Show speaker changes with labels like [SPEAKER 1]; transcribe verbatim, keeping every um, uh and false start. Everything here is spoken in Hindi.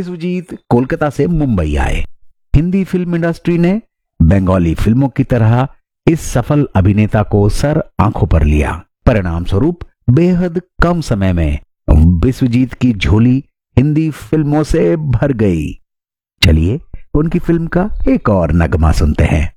[SPEAKER 1] विश्वजीत कोलकाता से मुंबई आए। हिंदी फिल्म इंडस्ट्री ने बंगाली फिल्मों की तरह इस सफल अभिनेता को सर आंखों पर लिया। परिणाम स्वरूप बेहद कम समय में विश्वजीत की झोली हिंदी फिल्मों से भर गई। चलिए उनकी फिल्म का एक और नगमा सुनते हैं।